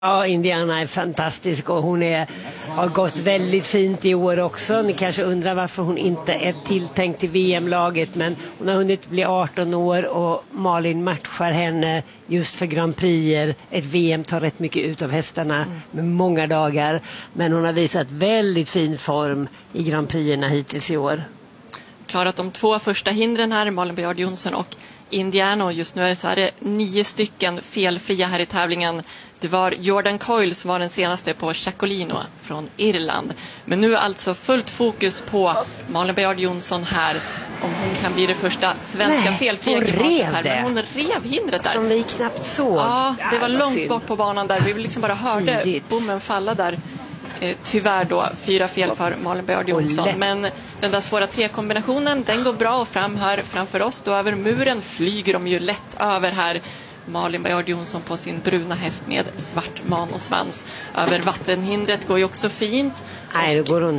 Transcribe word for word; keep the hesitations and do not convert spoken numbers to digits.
Ja, Indiana är fantastisk och hon är, har gått väldigt fint i år också. Ni kanske undrar varför hon inte är tilltänkt till V M-laget, men hon har hunnit bli arton år och Malin matchar henne just för Grand Prix. Ett V M tar rätt mycket ut av hästarna mm. med många dagar, men hon har visat väldigt fin form i Grand Prixerna hittills i år. Klarat de två första hindren här, Malin Baryard Jonsson och Indiana. Just nu är det så här nio stycken felfria här i tävlingen. Det var Jordan Coyle som var den senaste på Chacolino från Irland. Men nu alltså fullt fokus på Malin Baryard Jonsson här. Om hon kan bli det första svenska Nej, felfria ekipaget här. Men hon rev hindret där. Som vi knappt såg. Ja, det var ja, långt synd. bort på banan där. Vi liksom bara hörde Tidigt. bommen falla där. Eh, tyvärr då, fyra fel för Malin Baryard Jonsson. Men den där svåra tre-kombinationen, den går bra fram här framför oss. Då över muren flyger de ju lätt över här. Malin Baryard Jonsson på sin bruna häst med svart man och svans. Över vattenhindret går ju också fint. Nej, då går hon